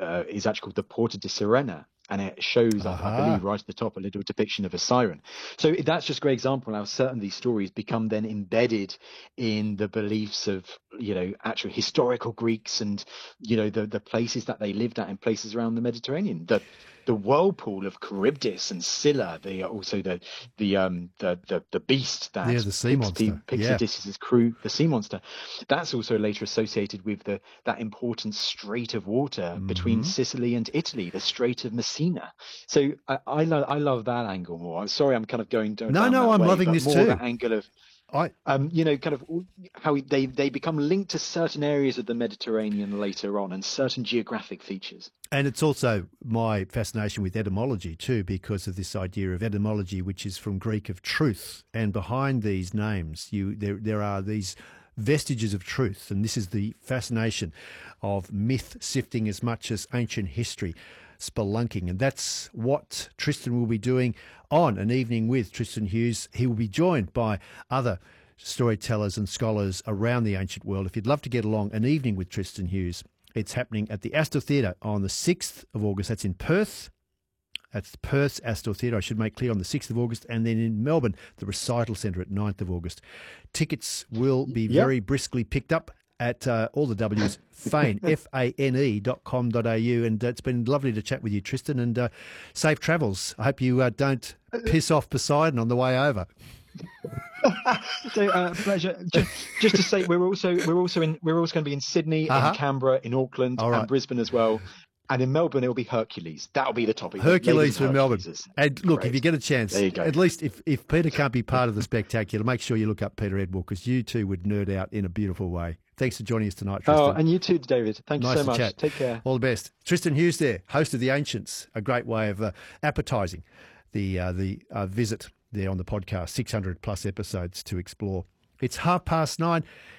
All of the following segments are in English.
is actually called the Porta di Sirena. And it shows, I believe, right at the top, a little depiction of a siren. So that's just a great example how certain of these stories become then embedded in the beliefs of, actual historical Greeks and, the places that they lived at in places around the Mediterranean. The whirlpool of Charybdis and Scylla, the beast that the sea monster. Odysseus' crew, the sea monster. That's also later associated with that important strait of water between Sicily and Italy, the Strait of Messina. So I love that angle more. I'm sorry, I'm kind of going down. No, I'm loving this more too. That angle of kind of how they become linked to certain areas of the Mediterranean later on and certain geographic features. And it's also my fascination with etymology too, because of this idea of etymology, which is from Greek of truth. And behind these names, there are these vestiges of truth. And this is the fascination of myth sifting as much as ancient history, spelunking. And that's what Tristan will be doing on An Evening with Tristan Hughes. He will be joined by other storytellers and scholars around the ancient world. If you'd love to get along, An Evening with Tristan Hughes, it's happening at the Astor Theatre on the 6th of August. That's in Perth. That's Perth's Astor Theatre, I should make clear, on the 6th of August. And then in Melbourne, the Recital Centre at 9th of August. Tickets will be very briskly picked up at all the W's, Fane, fane.com.au. And it's been lovely to chat with you, Tristan, and safe travels. I hope you don't piss off Poseidon on the way over. So pleasure. Just to say, we're also going to be in Sydney, in Canberra, in Auckland, and Brisbane as well. And in Melbourne, it'll be Hercules. That'll be the topic. Hercules for Melbourne. And look, great. If you get a chance, at least if Peter can't be part of the spectacular, make sure you look up Peter Edward, because you two would nerd out in a beautiful way. Thanks for joining us tonight, Tristan. Oh, and you too, David. Thank you so much. Chat. Take care. All the best. Tristan Hughes there, host of The Ancients, a great way of appetising the visit there on the podcast. 600 plus episodes to explore. It's 9:30.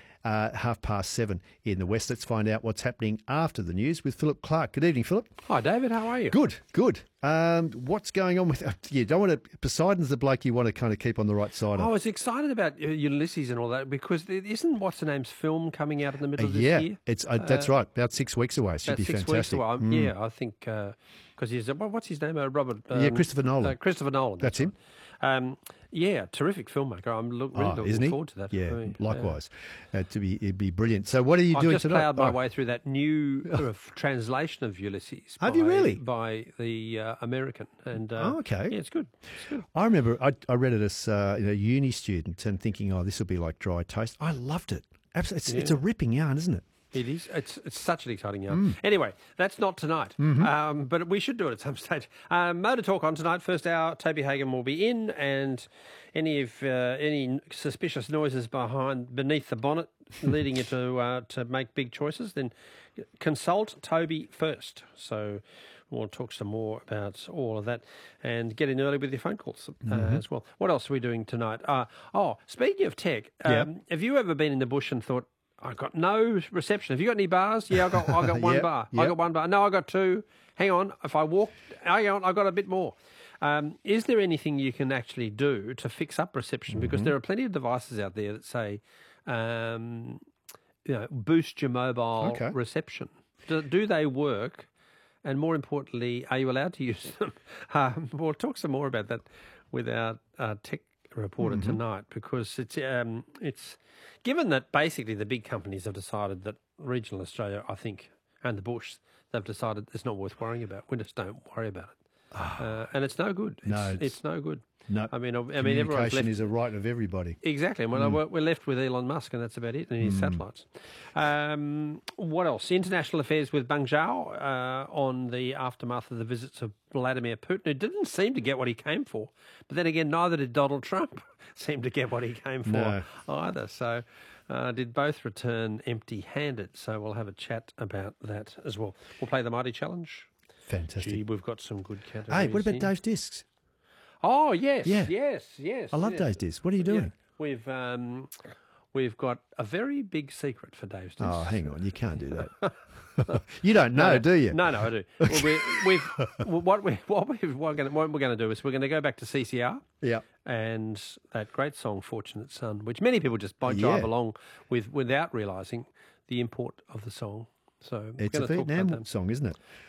7:30 in the West. Let's find out what's happening after the news with Philip Clark. Good evening, Philip. Hi, David. How are you? Good. What's going on with you? Don't want to. Poseidon's the bloke you want to kind of keep on the right side of. I was excited about Ulysses and all that, because isn't what's the name's film coming out in the middle of this year? It's that's right. About 6 weeks away. It should be fantastic. Yeah, I think because he's what's his name? Robert. Christopher Nolan. Christopher Nolan. That's him. Terrific filmmaker. I'm really looking forward to that. Yeah, likewise. It'd be brilliant. So what are you doing tonight? tonight? I've just ploughed my way through that new sort of translation of Ulysses. Have you really? By the American. And okay. Yeah, it's good. I remember I read it as a uni student and thinking, this will be like dry toast. I loved it. Absolutely. It's a ripping yarn, isn't it? It is. It's such an exciting yarn. Anyway, that's not tonight, but we should do it at some stage. Motor Talk on tonight. First hour, Toby Hagen will be in, and any suspicious noises beneath the bonnet leading you to make big choices, then consult Toby first. So we'll talk some more about all of that and get in early with your phone calls as well. What else are we doing tonight? Speaking of tech, have you ever been in the bush and thought, I got no reception? Have you got any bars? Yeah, I got one bar. I got one bar. No, I got two. Hang on. If I walk, hang on, I got a bit more. Is there anything you can actually do to fix up reception? Because there are plenty of devices out there that say, boost your mobile reception. Do they work? And more importantly, are you allowed to use them? We'll talk some more about that with our tech reporter tonight, because it's given that basically the big companies have decided that regional Australia, I think, and the bush, they've decided it's not worth worrying about. We just don't worry about it, and it's no good. It's no good. No, communication is a right of everybody. Exactly. And we're left with Elon Musk, and that's about it, and his satellites. What else? International affairs with Bang Zhao on the aftermath of the visits of Vladimir Putin, who didn't seem to get what he came for. But then again, neither did Donald Trump seem to get what he came for either. So did both return empty-handed. So we'll have a chat about that as well. We'll play the Mighty Challenge. Fantastic. Gee, we've got some good categories. Hey, what about Dave's Discs? Oh, yes, yes. I love Dave's Discs. What are you doing? Yeah. We've got a very big secret for Dave's Discs. Oh, hang on. You can't do that. You don't know, do you? No, I do. What we're going to do is we're going to go back to CCR. Yeah. And that great song, Fortunate Son, which many people just drive along with without realising the import of the song. So it's a Vietnam song, isn't it?